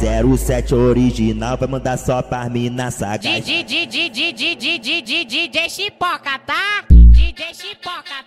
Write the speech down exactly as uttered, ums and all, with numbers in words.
zero sete original vai mandar só pra mina sagaz. D J Chipoca, tá? D J Chipoca,